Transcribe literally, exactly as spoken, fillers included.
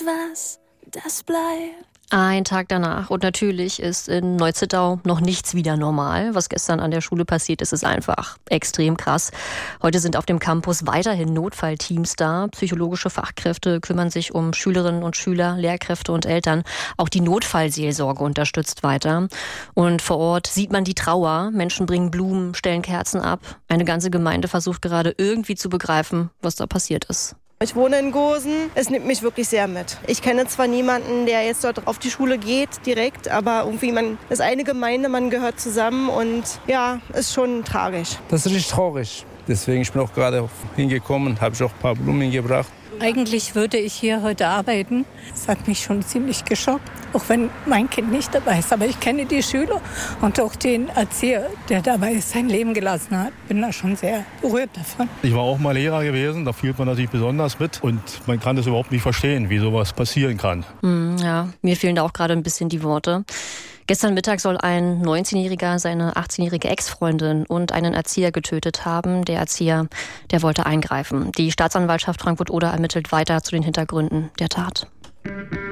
was, das bleibt. Ein Tag danach und natürlich ist in Neuzittau noch nichts wieder normal. Was gestern an der Schule passiert ist, ist einfach extrem krass. Heute sind auf dem Campus weiterhin Notfallteams da. Psychologische Fachkräfte kümmern sich um Schülerinnen und Schüler, Lehrkräfte und Eltern. Auch die Notfallseelsorge unterstützt weiter. Und vor Ort sieht man die Trauer. Menschen bringen Blumen, stellen Kerzen ab. Eine ganze Gemeinde versucht gerade irgendwie zu begreifen, was da passiert ist. Ich wohne in Gosen. Es nimmt mich wirklich sehr mit. Ich kenne zwar niemanden, der jetzt dort auf die Schule geht direkt, aber irgendwie man ist eine Gemeinde, man gehört zusammen und ja, ist schon tragisch. Das ist richtig traurig. Deswegen ich bin auch gerade hingekommen, habe ich auch ein paar Blumen gebracht. Eigentlich würde ich hier heute arbeiten. Das hat mich schon ziemlich geschockt, auch wenn mein Kind nicht dabei ist. Aber ich kenne die Schüler und auch den Erzieher, der dabei sein Leben gelassen hat. Bin da schon sehr berührt davon. Ich war auch mal Lehrer gewesen, da fühlt man natürlich besonders mit. Und man kann das überhaupt nicht verstehen, wie sowas passieren kann. Hm, ja, mir fehlen da auch gerade ein bisschen die Worte. Gestern Mittag soll ein neunzehnjähriger seine achtzehnjährige Ex-Freundin und einen Erzieher getötet haben. Der Erzieher, der wollte eingreifen. Die Staatsanwaltschaft Frankfurt-Oder ermittelt weiter zu den Hintergründen der Tat.